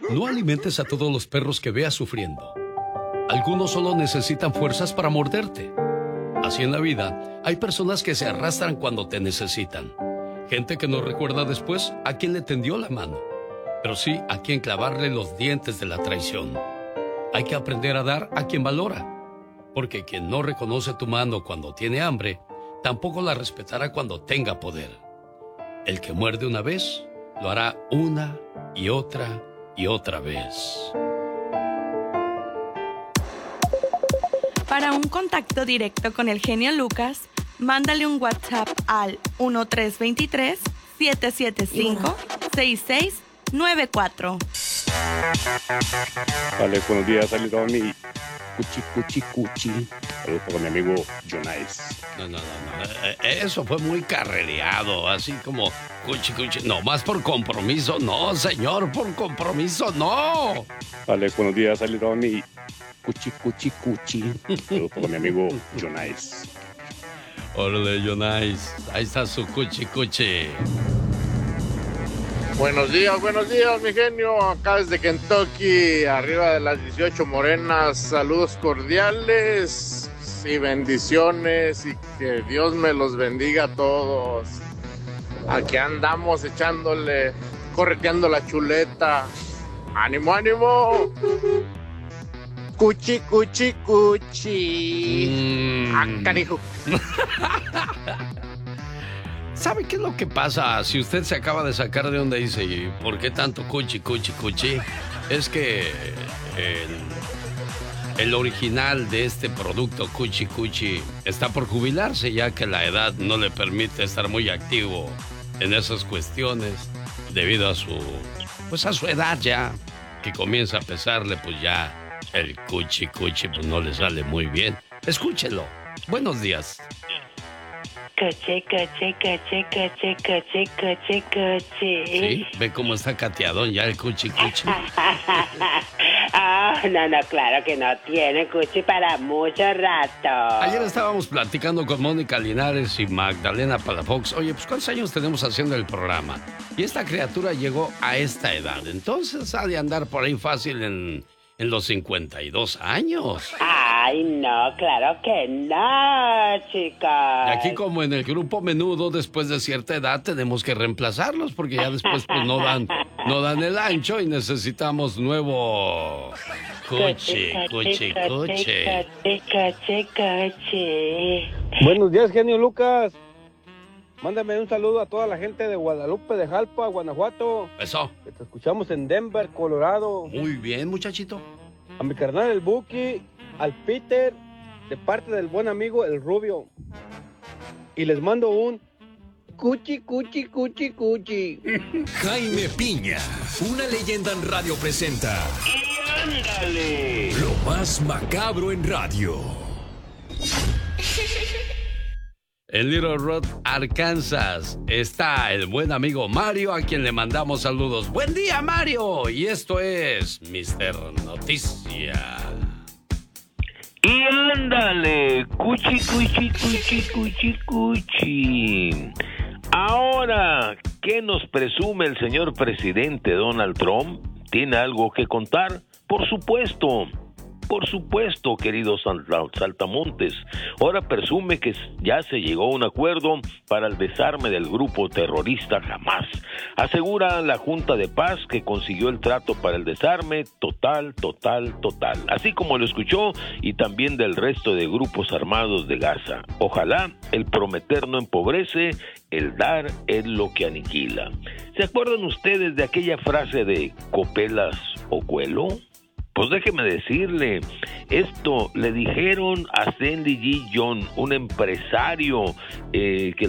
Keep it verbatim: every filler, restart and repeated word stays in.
No alimentes a todos los perros que veas sufriendo. Algunos solo necesitan fuerzas para morderte. Así en la vida, hay personas que se arrastran cuando te necesitan. Gente que no recuerda después a quien le tendió la mano, pero sí a quien clavarle los dientes de la traición. Hay que aprender a dar a quien valora, porque quien no reconoce tu mano cuando tiene hambre, tampoco la respetará cuando tenga poder. El que muerde una vez, lo hará una y otra y otra vez. Para un contacto directo con el genio Lucas, mándale un WhatsApp al uno tres dos tres, siete siete cinco, seis seis nueve cuatro. Vale, buenos días, Alidoni. Cuchi, cuchi, cuchi. Saludos para mi amigo Jonais. No, no, no, no. Eso fue muy carrereado, así como cuchi, cuchi. No, más por compromiso, no, señor, por compromiso, no. Vale, buenos días, Alidoni. Cuchi, cuchi, cuchi. Saludos para mi amigo Jonais. Órale, Jonais. Ahí está su cuchi, cuchi. Buenos días, buenos días, mi genio. Acá desde Kentucky, arriba de las dieciocho morenas. Saludos cordiales y bendiciones. Y que Dios me los bendiga a todos. Aquí andamos echándole, correteando la chuleta. ¡Ánimo, ánimo! Cuchi, cuchi, cuchi. Mm. ¡Ah, canijo! ¿Sabe qué es lo que pasa si usted se acaba de sacar de donde dice ¿y por qué tanto cuchi, cuchi, cuchi? Es que el, el original de este producto cuchi, cuchi está por jubilarse, ya que la edad no le permite estar muy activo en esas cuestiones debido a su, pues a su edad ya, que comienza a pesarle, pues ya el cuchi, cuchi pues no le sale muy bien. Escúchelo. Buenos días. Coche, coche, coche, coche, coche, coche, coche. ¿Sí? ¿Ve cómo está cateadón ya el cuchi, cuchi? Ah, no, no, claro que no tiene cuchi para mucho rato. Ayer estábamos platicando con Mónica Linares y Magdalena Palafox. Oye, pues ¿cuántos años tenemos haciendo el programa? Y esta criatura llegó a esta edad. Entonces ha de andar por ahí fácil en, en los cincuenta y dos años. Ay, no, claro que no, chicos. Y aquí como en el grupo Menudo, después de cierta edad tenemos que reemplazarlos porque ya después pues no dan, no dan el ancho y necesitamos nuevo coche, coche, coche. Coche, coche, coche. Buenos días, genio Lucas. Mándame un saludo a toda la gente de Guadalupe, de Jalpa, Guanajuato. Eso. Que te escuchamos en Denver, Colorado. Muy bien, muchachito. A mi carnal el Buki, al Peter, de parte del buen amigo el Rubio. Y les mando un cuchi, cuchi, cuchi, cuchi. Jaime Piña, una leyenda en radio presenta. ¡Y ándale! Lo más macabro en radio. En Little Rock, Arkansas, está el buen amigo Mario, a quien le mandamos saludos. ¡Buen día, Mario! Y esto es mister Noticia. ¡Y ándale! Cuchi, cuchi, cuchi, cuchi, cuchi. Ahora, ¿qué nos presume el señor presidente Donald Trump? ¿Tiene algo que contar? Por supuesto. Por supuesto, queridos saltamontes. Ahora presume que ya se llegó a un acuerdo para el desarme del grupo terrorista Hamás. Asegura la Junta de Paz que consiguió el trato para el desarme total, total, total. Así como lo escuchó, y también del resto de grupos armados de Gaza. Ojalá el prometer no empobrece, el dar es lo que aniquila. ¿Se acuerdan ustedes de aquella frase de copelas o cuelo? Pues déjeme decirle, esto le dijeron a Stanley G. John, un empresario eh, que